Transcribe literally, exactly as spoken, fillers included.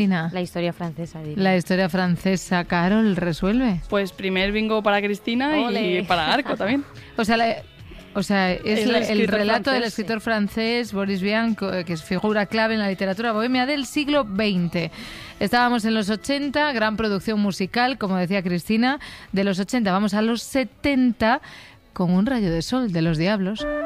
La historia francesa, diría. La historia francesa. Carol, resuelve. Pues primer bingo para Cristina. Olé. Y para Arco también. O sea, la, o sea es el, el relato francés, del escritor sí. francés Boris Vian, que es figura clave en la literatura bohemia del siglo veinte. Estábamos en los ochenta, gran producción musical, como decía Cristina. De los ochenta vamos a los setenta, con Un rayo de sol de Los Diablos.